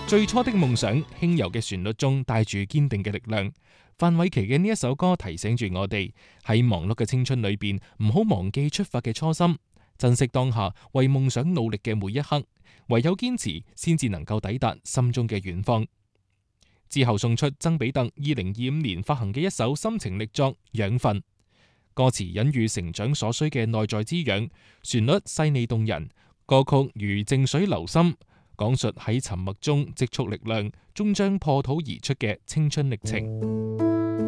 最初的夢想，輕柔嘅旋律中帶住堅定嘅力量。范瑋琪嘅呢一首歌提醒住我哋喺忙碌嘅青春裏邊，唔好忘記出發嘅初心，珍惜當下為夢想努力嘅每一刻。唯有堅持，先至能夠抵達心中嘅遠方。之後送出曾比特2025年發行嘅一首心情力作《養分》，歌詞隱喻成長所需嘅內在滋養，旋律細膩動人，歌曲如靜水流深，講述喺沉默中積蓄力量，終將破土而出嘅青春歷程。